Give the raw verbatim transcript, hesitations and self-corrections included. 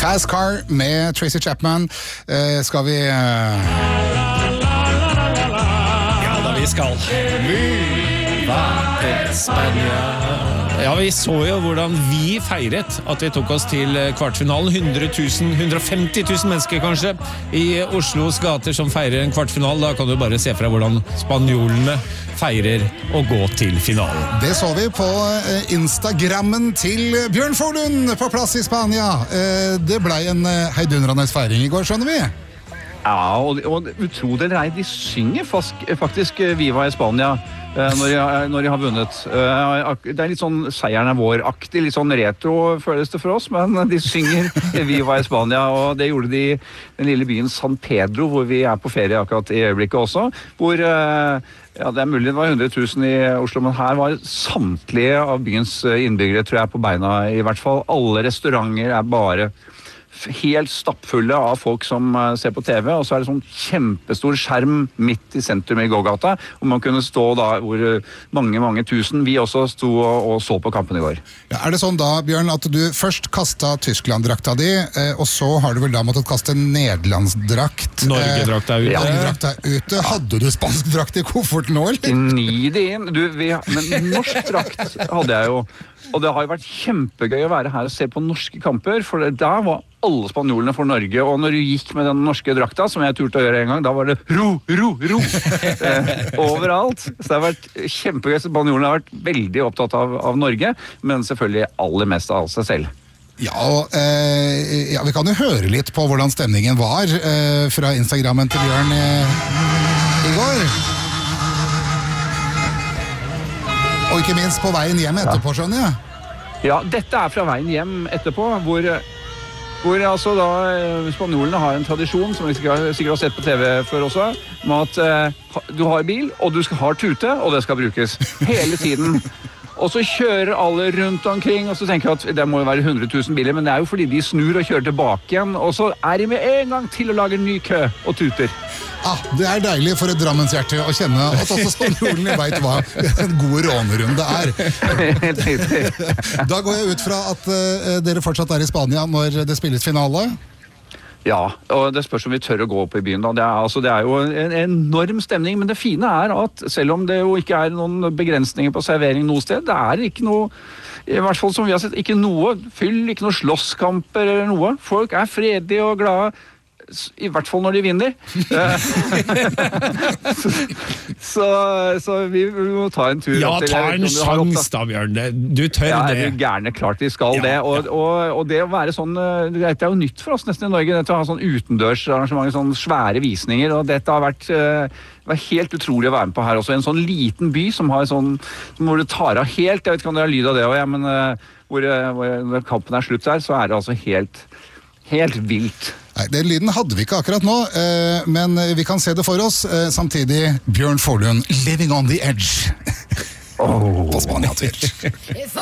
Fast Car med Tracy Chapman. Eh, skal vi... Eh... Ja, da vi skal. Viva España. Ja, vi så jo hvordan vi feiret at vi tok oss til kvartfinalen. hundre tusen, hundre og femti tusen mennesker kanskje i Oslos gater som feirer en kvartfinal. Da kan du bare se fra hvordan spanjolene feirer å gå til finalen. Det så vi på Instagrammen til Bjørn Forlund på plass i Spania. Det ble en heidundrende feiring i går, skjønner vi. Ja, og, og utro det eller ei, de synger faktisk, faktisk Viva España når de, når de har vunnet. Det er litt sånn seieren er vår-aktig, litt sånn retro føles det for oss, men de synger Viva España, og det gjorde de i den lille byen San Pedro, hvor vi er på ferie akkurat i øyeblikket også, hvor ja, det er mulig det var hundre tusen i Oslo, men her var samtlige av byens innbyggere, tror jeg, på beina i hvert fall. Alle restauranter er bare helt stappfulle av folk som ser på T V, og så er det sånn kjempestor skjerm midt i sentrum i gågata, og man kunne stå da hvor mange, mange tusen, vi også sto og, og så på kampen i går. Ja, er det sånn da, Bjørn, at du først kastet Tyskland-drakta di, og så har du vel da måttet kaste Nederlandsdrakt? Norge-drakta ute. Ja, Norge-drakta ute. Hadde du spansk drakt i kofferten nå, eller? Gni det inn. Du, vi, men norsk drakt hadde jeg jo, og det har jo vært kjempegøy å være her og se på norske kamper, for der var alle spanjolene for Norge, og når du gikk med den norske drakta, som jeg turte å gjøre en gang, da var det ro, ro, ro eh, overalt. Så det har vært kjempegøy. Spanjolene har vært veldig opptatt av, av Norge, men selvfølgelig aller mest av seg selv. Ja, og, eh, ja, vi kan jo høre litt på hvordan stemningen var eh, fra Instagrammen til Bjørn eh, i går. Og ikke minst på veien hjem etterpå, skjønner jeg. Ja, dette er fra veien hjem etterpå, hvor... Hvor altså da spanjolene har en tradisjon, som vi sikkert har sett på T V før også, med at eh, du har bil, og du skal ha tute, og det skal brukes hele tiden. Og så kjører alle rundt omkring, og så tenker jeg at det må jo være hundre tusen biler, men det er jo fordi de snur og kjører tilbake igjen, og så er de med en gang til å lage en ny kø og tuter. Ah, det er deilig for et Drammenshjerte å kjenne at også spanjolene vet hva en god rånerunde er. Da går jeg ut fra at uh, dere fortsatt er i Spania når det spilles finale. Ja, og det spørs om vi tør å gå opp i byen da. Det er, altså, det er jo en enorm stemning, men det fine er at selv om det jo ikke er noen begrensninger på servering noe sted, det er ikke noe, i hvert fall som vi har sett, ikke noe fyll, ikke noe slåsskamper eller noe. Folk er fredige og glade. I hvert fall når de vinner. så, så, så vi må ta en tur. Ja, ta en sjans da, Bjørn. Du tør ja, det. Ja, gjerne klart vi skal ja, det. Og, ja. og, og det å være sånn, det er jo nytt for oss nesten i Norge, dette å ha sånn utendørsarrangement, sånn svære visninger, og dette har vært, det var helt utrolig å være med på her også. En sånn liten by som har sånn, hvor det tar av helt, jeg vet ikke om det er lyd av det også, ja, men hvor, hvor, når kampen er slutt der, så er det altså helt, helt vilt. Nei, den lyden hadde vi ikke akkurat nå, eh, men vi kan se det for oss. Eh, samtidig, Bjørn Forlund, Living on the Edge. Oh. På Spania Twitch.